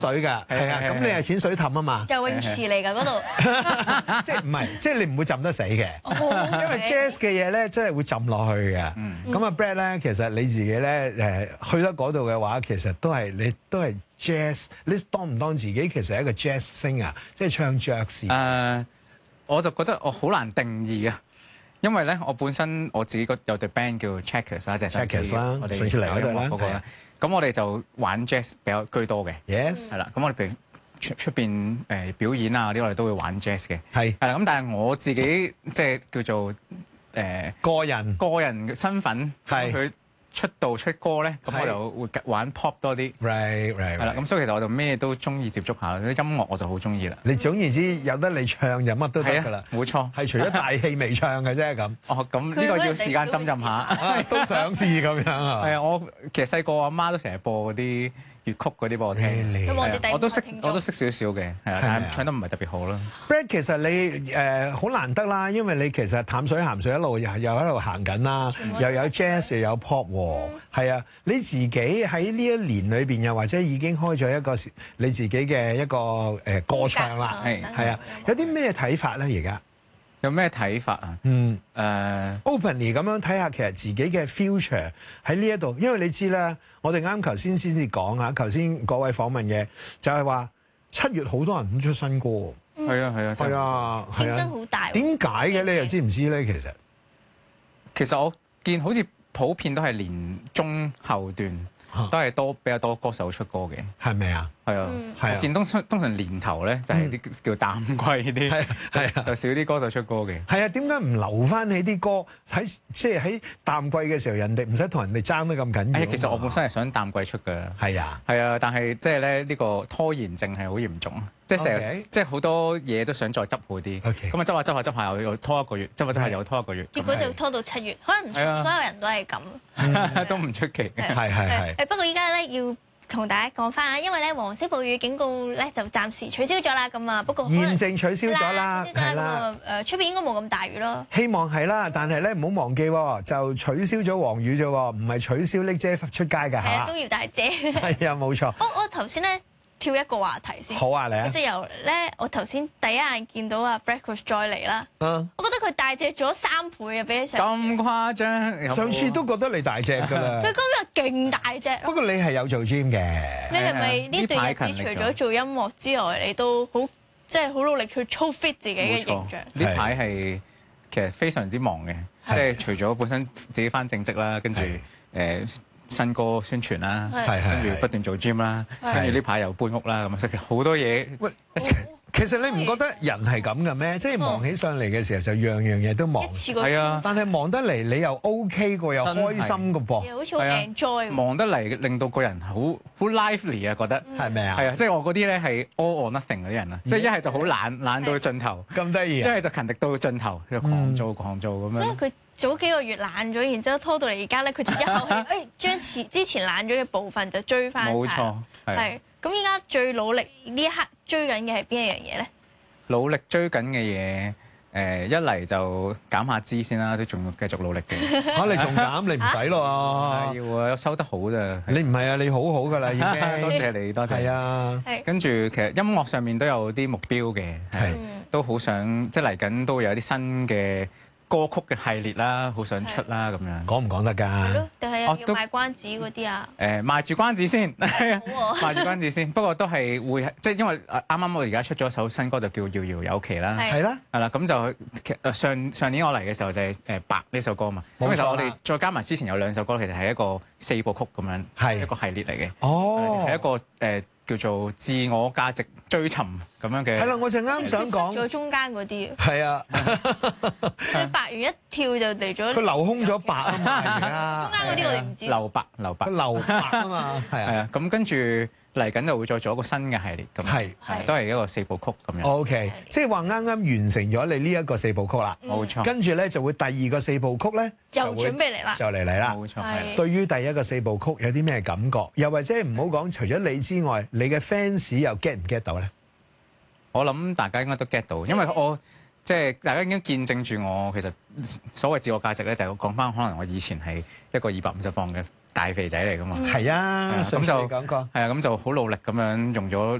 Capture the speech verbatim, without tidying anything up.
水㗎，係啊，咁你係淺水氹啊嘛， 游泳池嚟㗎嗰度， 即係唔係，即係你唔會浸得死嘅，因為 jazz 嘅嘢咧，真係會浸落去嘅。咁啊 Brad 咧，其實你自己咧誒去得嗰度嘅話，其實都係你都係 jazz，你當唔當自己其實係一個 jazz singer，即係唱爵士？ 誒，我就覺得我好難定義啊。因為咧，我本身我自己個有隊 band 叫 Checkers 啦，即係 Checkers 啦， 我哋上次嚟嗰度啦， 嗰個啦。咁我哋就玩 jazz 比較居多嘅。 Yes。 係啦，咁我哋譬如出出邊誒表演啊嗰啲，我哋都會玩 jazz 嘅。 係。係啦，咁但係我自己即係叫做誒個人個人嘅身份， 係佢出道出歌咧，咁我就會玩 pop 多啲。 Right right。 係啦，咁所以其實我就咩都中意接觸下，啲音樂我就好中意啦。 你總言之有得你唱就乜都得㗎啦。 冇錯。 係除咗大氣未唱嘅啫咁。 哦，咁呢個要時間浸浸下。 都想試咁樣啊。 係啊，我其實細個阿媽都成日播嗰啲粵曲嗰啲俾我聽，我都識我都識少少嘅，係啊，但係唱得唔係特別好啦。 Brad 其實你誒好難得啦，因為你其實淡水鹹水一路又又喺度行緊啦，又有 jazz 又有 pop 喎，係啊，你自己喺呢一年裏邊又或者已經開咗一個你自己嘅一個誒歌唱啦，係係啊，有啲咩睇法咧而家？ 有咩睇法啊？ 嗯，誒、 uh, openly 咁樣睇下，其實自己嘅 future 喺呢一度，因為你知啦，我哋啱頭先先至講啊，頭先各位訪問嘅就係話七月好多人都出新歌， 係啊係啊， 係啊， 競爭好大。 點解嘅？你又知唔知咧？其實其實我見好似普遍都係年中後段。都係多比較多歌手出歌嘅， 係咪啊？ 係啊， 係啊。 見通常通常年頭咧就係啲叫淡季啲， 係係啊， 就少啲歌手出歌嘅。 係啊，點解唔留翻起啲歌喺即係喺淡季嘅時候，人哋唔使同人哋爭得咁緊要？ 其實我本身係想淡季出㗎。 係啊， 係啊，但係即係咧呢個拖延症係好嚴重，即係成日即係好多嘢都想再執好啲。咁啊執下執下執下又又拖一個月，執下執下又拖一個月。 結果就拖到七月，可能所有人都係咁， 都唔出奇。 係係係。 誒不過依家咧要同大家講翻啊，因為咧黃色暴雨警告咧就暫時取消咗啦，咁啊不過現正取消咗啦， 係啦，誒出邊應該冇咁大雨咯。 希望係啦，但係咧唔好忘記喎，就取消咗黃雨啫喎，唔係取消拎遮出街㗎嚇。 係啊，都要帶遮。 係啊，冇錯。 我我頭先咧。跳一個話題先。好啊，嚟啊！ 即係由咧，我頭先第一眼見到阿 Brad 再嚟啦。嗯。我覺得佢大隻咗三倍啊，比起上次。 咁誇張？ 上次都覺得你大隻㗎啦。 佢今日勁大隻。 不過你係有做 gym 嘅。 你係咪呢段日子除咗做音樂之外，你都好即係好努力去操 fit 自己嘅形象？ 呢排係其實非常之忙嘅，即係除咗本身自己返正職啦，跟住誒。新歌宣傳啦，跟住不斷做 gym 啦，跟住呢排又搬屋啦，咁啊，其實好多嘢。喂， 其實你唔覺得人係咁嘅咩？即係忙起上嚟嘅時候就樣樣嘢都忙， 係啊。 但係忙得嚟你又 OK 過，又開心嘅噃， 又好似好 enjoy。 忙得嚟令到個人好好 lively 啊，覺得係咪啊？ 係啊，即係我嗰啲咧係 all or nothing 嗰啲人啊，即係一係就好懶懶到盡頭， 咁得意； 一係就勤力到盡頭，就狂做狂做咁樣。 所以佢早幾個月懶咗，然之後拖到嚟而家咧，佢就一口氣誒將前之前懶咗嘅部分就追翻曬。 冇錯， 係。咁依家最努力呢一刻追緊嘅係邊一樣嘢咧？ 努力追緊嘅嘢，誒一嚟就減下脂先啦，都仲要繼續努力嘅。 嚇你仲減？你唔使咯。 要啊，收得好咋。 你唔係啊，你好好噶啦已經。 多謝你，多謝。 係啊。 跟住其實音樂上面都有啲目標嘅，係都好想即係嚟緊都會有啲新嘅歌曲嘅系列啦，好想出啦咁樣。 講唔講得㗎？ 係咯，定係要賣關子嗰啲啊？ 誒賣住關子先， 好賣住關子先。不過都係會即係因為啱啱我而家出咗首新歌就叫《遙遙有期》啦， 係啦， 係啦。咁就誒上上年我嚟嘅時候就係誒白呢首歌啊嘛。咁其實我哋再加埋之前有兩首歌，其實係一個四部曲咁樣，係一個系列嚟嘅。 哦， 係一個誒叫做自我價值追尋咁樣嘅。 係啦，我就啱想講。 咗中間嗰啲。 係啊。 你白完一跳就嚟咗。 佢留空咗白啊嘛，而家。 中間嗰啲我哋唔知。 留白，留白。 留白啊嘛，係啊。 係啊，咁跟住嚟緊就會再做一個新嘅系列咁。係係，都係一個四部曲咁樣。 OK，即係話啱啱完成咗你呢一個四部曲啦。 冇錯。 跟住咧就會第二個四部曲咧又準備嚟啦。 就嚟嚟啦。 冇錯係。 對於第一個四部曲有啲咩感覺？又或者唔好講，除咗你之外，你嘅 fans 又 get 唔 get 到咧？ 我諗大家應該都 get 到，因為我即係大家已經見證住我其實所謂自我價值咧，就係講翻可能我以前係一個二百五十磅嘅大肥仔嚟噶嘛。 係啊， 咁就講過。 係啊，咁就好努力咁樣用咗